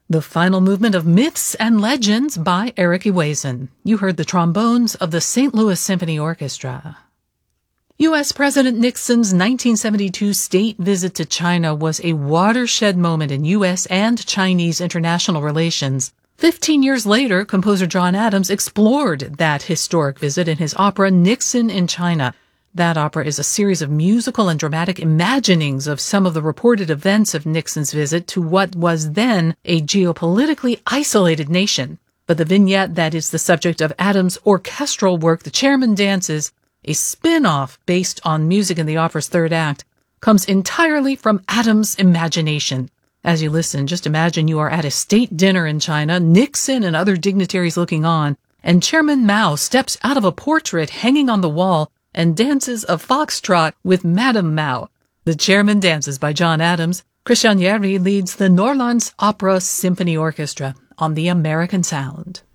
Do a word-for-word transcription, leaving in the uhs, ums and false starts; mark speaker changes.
Speaker 1: The final movement of Myths and Legends by Eric Ewason. You heard the trombones of the Saint Louis Symphony Orchestra. U S President Nixon's nineteen seventy-two state visit to China was a watershed moment in U S and Chinese international relations. Fifteen years later, composer John Adams explored that historic visit in his opera Nixon in China. That opera is a series of musical and dramatic imaginings of some of the reported events of Nixon's visit to what was then a geopolitically isolated nation. But the vignette that is the subject of Adams' orchestral work, The Chairman Dances, a spin-off based on music in the opera's third act, comes entirely from Adams' imagination. As you listen, just imagine you are at a state dinner in China, Nixon and other dignitaries looking on, and Chairman Mao steps out of a portrait hanging on the wall and dances a foxtrot with Madame Mao. The Chairman Dances by John Adams. Christian Yerry leads the Norrlands Opera Symphony Orchestra on the American Sound.